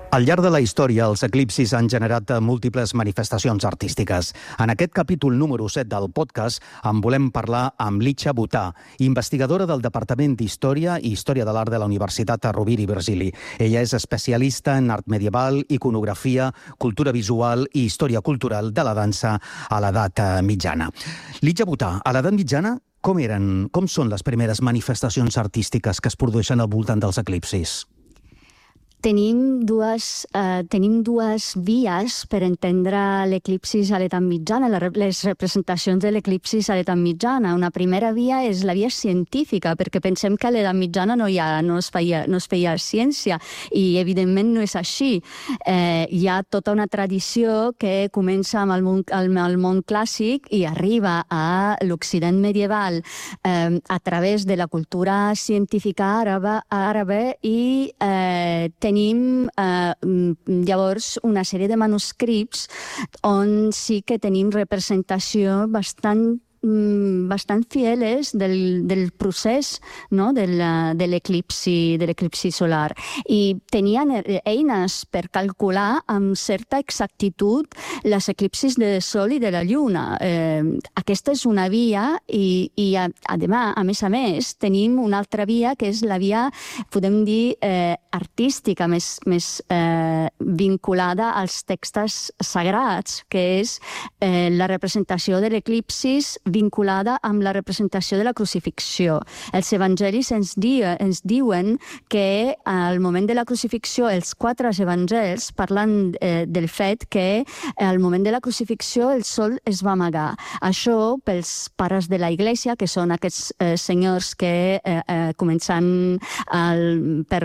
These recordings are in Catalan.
Al llarg de la història, els eclipsis han generat múltiples manifestacions artístiques. En aquest capítol número 7 del podcast en volem parlar amb Licia Butà, investigadora del Departament d'Història i Història de l'Art de la Universitat Rovira i Virgili. Ella és especialista en art medieval, iconografia, cultura visual i història cultural de la dansa a l'edat mitjana. Licia Butà, a l'edat mitjana, com són les primeres manifestacions artístiques que es produeixen al voltant dels eclipsis? Tenim dues vies per entendre l'eclipsis a l'edat mitjana, les representacions de l'eclipsis a l'edat mitjana. Una primera via és la via científica, perquè pensem que a l'edat mitjana no es feia ciència, i evidentment no és així. Hi ha tota una tradició que comença amb el món clàssic i arriba a l'Occident medieval a través de la cultura científica àrabe i tenim llavors una sèrie de manuscrits on sí que tenim representació bastant fieles del procés, no? de l'eclipsi solar. I tenien eines per calcular amb certa exactitud les eclipsis del Sol i de la Lluna. Aquesta és una via i a més, tenim una altra via que és la via, podem dir, artística, més vinculada als textos sagrats, que és la representació de l'eclipsis vinculada amb la representació de la crucifixió. Els evangelis ens diuen que al moment de la crucifixió, els 4 evangelis parlen del fet que al moment de la crucifixió el sol es va amagar. Això, pels pares de la Iglesia, que són aquests senyors que començant per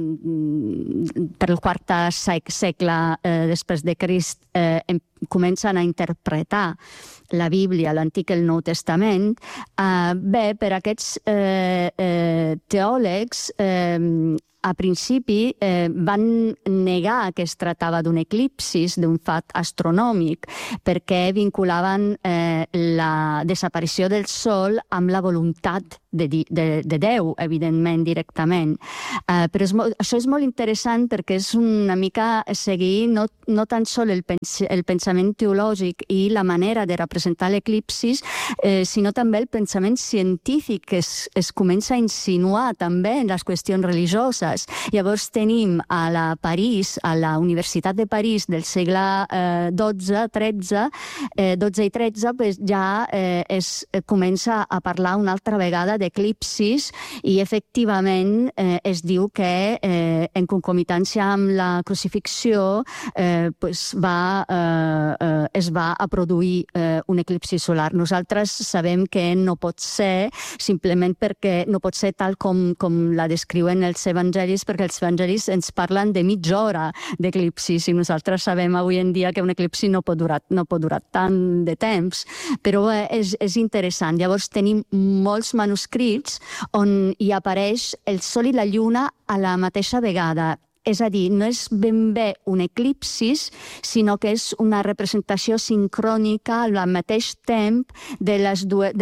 el quart segle després de Crist comencen a interpretar la Bíblia, l'Antic i el Nou Testament. Per aquests teòlegs, a principi van negar que es tractava d'un eclipsis, d'un fet astronòmic, perquè vinculaven la desaparició del Sol amb la voluntat de Déu, evidentment, directament. Però això és molt interessant perquè és una mica seguir no tan sols el pensament teològic i la manera de representar l'eclipsis, sinó també el pensament científic que es comença a insinuar també en les qüestions religioses. Llavors tenim a la Universitat de París del segle XII i XIII, ja es comença a parlar una altra vegada d'eclipsis i efectivament es diu que en concomitància amb la crucifixió es va a produir un eclipsi solar. Nosaltres sabem que no pot ser, simplement perquè no pot ser tal com la descriuen els evangelis, perquè els evangelis ens parlen de mitja hora d'eclipsis i nosaltres sabem avui en dia que un eclipsi no pot durar tant de temps, però és interessant. Llavors tenim molts manuscrits on hi apareix el Sol i la Lluna a la mateixa vegada. És a dir, no és ben bé un eclipsis, sinó que és una representació sincrònica al mateix temps dels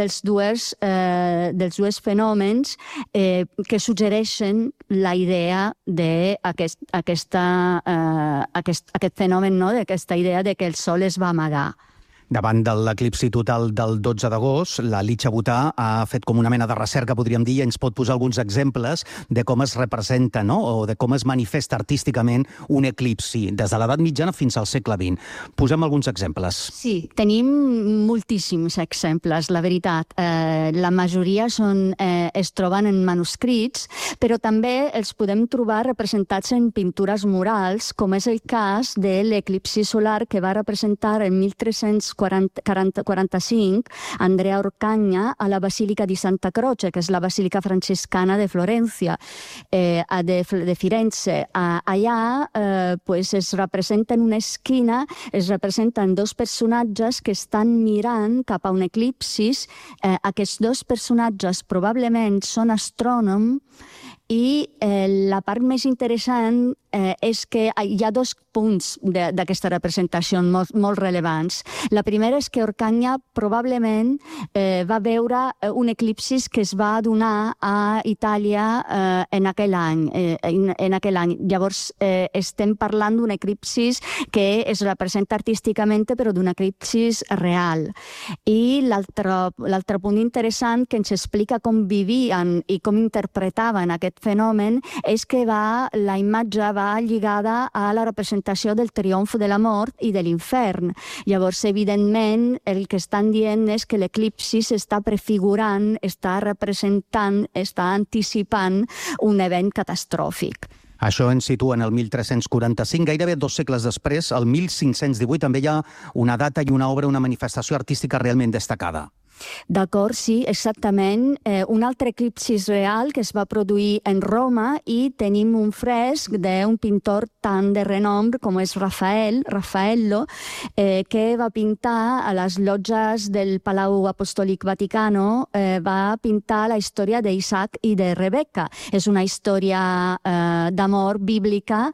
dos fenòmens que suggereixen la idea d'aquest fenomen, no? D'aquesta idea de que el Sol es va amagar. Davant de l'eclipsi total del 12 d'agost, la Licia Butà ha fet com una mena de recerca, podríem dir, i ens pot posar alguns exemples de com es representa, no? O de com es manifesta artísticament un eclipsi, des de l'edat mitjana fins al segle XX. Posem alguns exemples. Sí, tenim moltíssims exemples, la veritat. La majoria es troben en manuscrits, però també els podem trobar representats en pintures murals, com és el cas de l'eclipsi solar que va representar en 1345 Andrea Orcagna a la Basílica di Santa Croce, que és la basílica franciscana de Florència, de Firenze. Allà es representa en una esquina, es representen dos personatges que estan mirant cap a un eclipsis. Aquests dos personatges probablement són astrònoms i la part més interessant és que hi ha dos punts d'aquesta representació molt rellevants. La primera és que Orcagna probablement va veure un eclipsis que es va donar a Itàlia en aquell any. Llavors, estem parlant d'un eclipsis que es representa artísticament, però d'un eclipsis real. I l'altre punt interessant que ens explica com vivien i com interpretaven aquest fenomen és que la imatge va lligada a la representació del triomf de la mort i de l'infern. Llavors, evidentment, el que estan dient és que l'eclipsis està prefigurant, està representant, està anticipant un event catastròfic. Això ens situa en el 1345, gairebé 2 segles després, el 1518, també hi ha una data i una obra, una manifestació artística realment destacada. D'acord, sí, exactament. Un altre eclipsis real que es va produir en Roma i tenim un fresc d'un pintor tan de renom com és Raffaello, que va pintar a les llotges del Palau Apostòlic Vaticano, va pintar la història d'Isaac i de Rebeca. És una història d'amor bíblica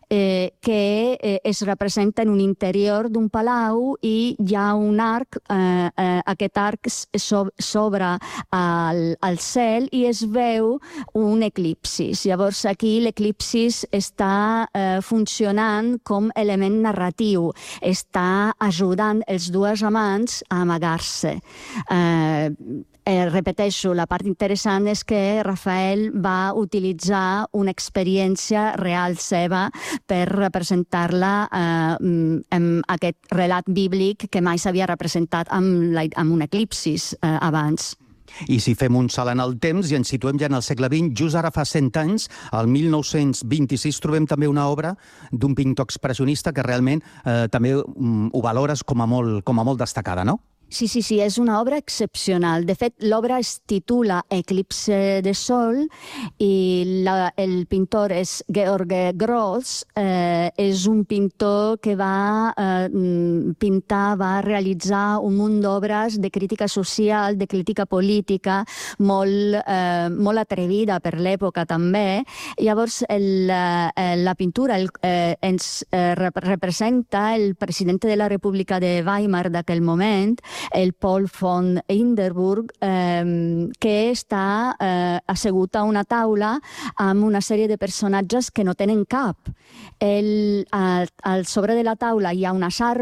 que es representa en un interior d'un palau i hi ha un arc, aquest arc s'obre al cel i es veu un eclipsis. Llavors aquí l'eclipsis està funcionant com element narratiu, està ajudant els dos amants a amagar-se. Repeteixo, la part interessant és que Rafael va utilitzar una experiència real seva per representar-la amb aquest relat bíblic que mai s'havia representat amb un eclipsis abans. I si fem un salt en el temps i ens situem ja en el segle XX, just ara fa 100 anys, el 1926, trobem també una obra d'un pintor expressionista que realment també ho valores com a molt destacada, no? Sí, és una obra excepcional. De fet, l'obra es titula Eclipse de Sol i el pintor és Georg Gross. És un pintor que va realitzar un munt d'obres de crítica social, de crítica política, molt atrevida per l'època també. Llavors, la pintura ens representa el president de la República de Weimar d'aquell moment, el Paul von Hindenburg, que està assegut a una taula amb una sèrie de personatges que no tenen cap. Al sobre de la taula hi ha unes armes